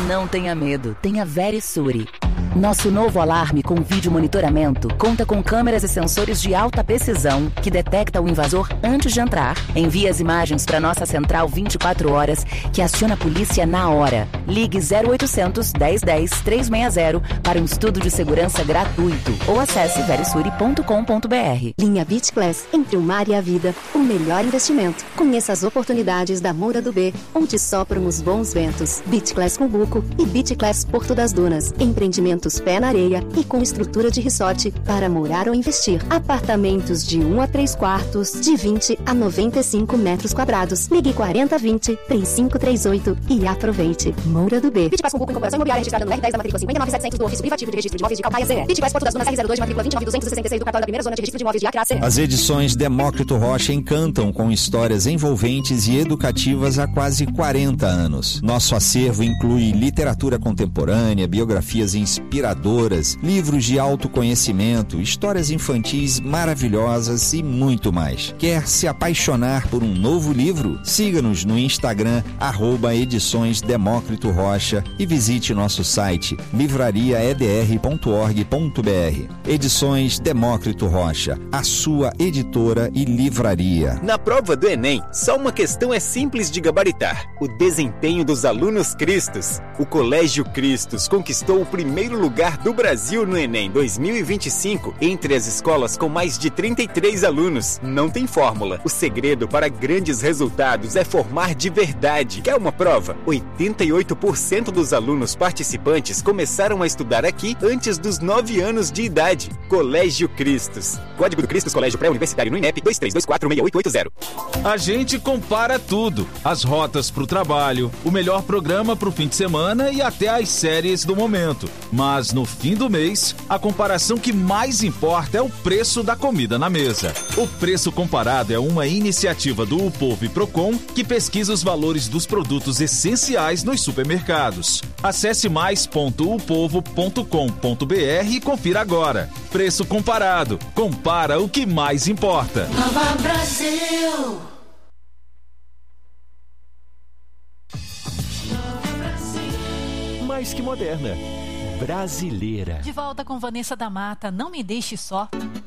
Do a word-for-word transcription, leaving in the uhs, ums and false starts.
Não tenha medo, tenha Verisure. Nosso novo alarme com vídeo monitoramento conta com câmeras e sensores de alta precisão que detecta o invasor antes de entrar. Envia as imagens para nossa central vinte e quatro horas, que aciona a polícia na hora. Ligue zero oitocentos, dez dez, trezentos e sessenta para um estudo de segurança gratuito ou acesse verisure ponto com ponto br. Linha Beach Class, entre o mar e a vida, o melhor investimento. Conheça as oportunidades da Moura do B, onde sopram os bons ventos. Beach Class Cumbuco e Beach Class Porto das Dunas. Empreendimentos pé na areia e com estrutura de resort para morar ou investir. Apartamentos de um a três quartos, de vinte a noventa e cinco metros quadrados. Ligue quarenta vinte, trinta e cinco trinta e oito e aproveite. Moura do B. Beach Class Cumbuco, incorporação imobiliária registrada no R dez da matrícula cinquenta e nove mil e setecentos do ofício privativo de registro de imóveis de Calcaia C E. Beach Class Porto das Dunas R zero dois de matrícula vinte e nove mil duzentos e sessenta e seis do cartório da primeira zona de registro de imóveis de Acre C E. As edições Demócrito Rocha encantam com histórias envolventes e educativas há quase quarenta anos. Nosso acervo inclui literatura contemporânea, biografias inspiradoras, livros de autoconhecimento, histórias infantis maravilhosas e muito mais. Quer se apaixonar por um novo livro? Siga-nos no Instagram, arroba Edições Demócrito Rocha, e visite nosso site livraria e d r ponto org ponto b r. Edições Demócrito Rocha, a sua editora e livraria. Na prova do Enem, só uma questão é simples de gabaritar: o desempenho dos alunos cristos. O Colégio Cristos conquistou o primeiro lugar do Brasil no Enem dois mil e vinte e cinco entre as escolas com mais de trinta e três alunos. Não tem fórmula. O segredo para grandes resultados é formar de verdade. Quer uma prova? oitenta e oito por cento dos alunos participantes começaram a estudar aqui antes dos nove anos de idade. Colégio Cristos. Código do Cristos Colégio Pré-Universitário no INEP dois três dois quatro seis oito oito zero. A gente compara tudo: as rotas para o trabalho, o melhor programa para o fim de semana e até as séries do momento. Mas no fim do mês, a comparação que mais importa é o preço da comida na mesa. O Preço Comparado é uma iniciativa do Upovo e Procon que pesquisa os valores dos produtos essenciais nos supermercados. Acesse mais ponto u povo ponto com ponto b r e confira agora. Preço Comparado. Compara o que mais importa. Nova Brasil. Mais que moderna. Brasileira. De volta com Vanessa da Mata, Não Me Deixe Só.